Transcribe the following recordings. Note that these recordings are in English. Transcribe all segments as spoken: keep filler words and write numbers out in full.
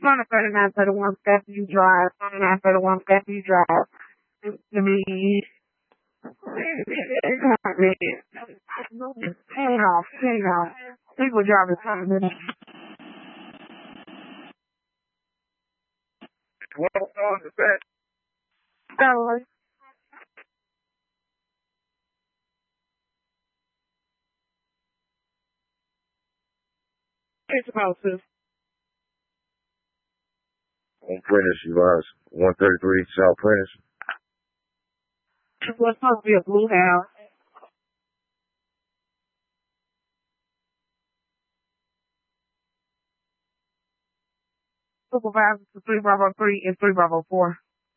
on a thirty-nine thirty-one Fairview Drive, thirty-nine thirty-one Fairview Drive. To me, hang off, hang off. People driving five minutes. What on the bed? Dollar. It's about to. On Prentice, you guys. one thirty-three South Prentice. It was supposed to be a blue house. Supervisor to three Bravo three and three Bravo four.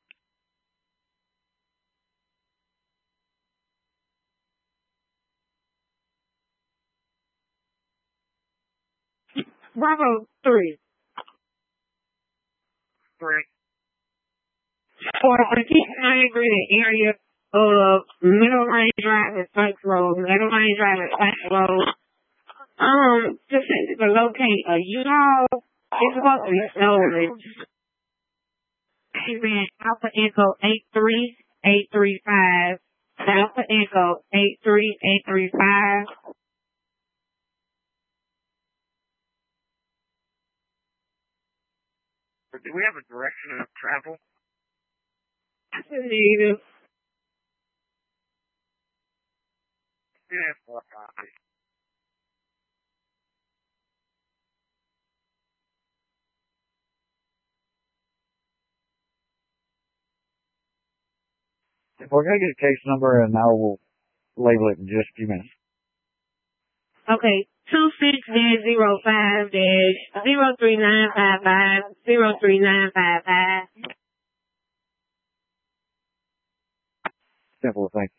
Bravo three. Three. For the ninety Green area of Middle Range Drive and Sykes Road, Middle Range Drive and Sykes Road. Um, just to locate a U-Haul. It's supposed to be stolen. She's been Alpha Echo eight three eight three five. Alpha Echo eight three eight three five. Do we have a direction of travel? I need it. Yeah, four five. We're going to get a case number and I will label it in just a few minutes. Okay, two six zero five dash zero three nine five five zero three nine five five. Simple, thank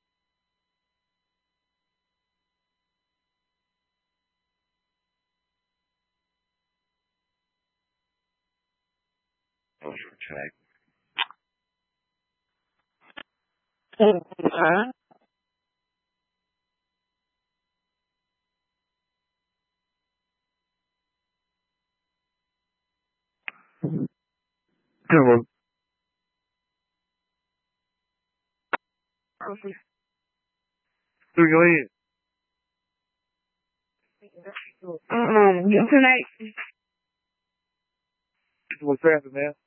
Those were tagged. Uh-huh. Hello. Who go in? Um, tonight. What's happening, man?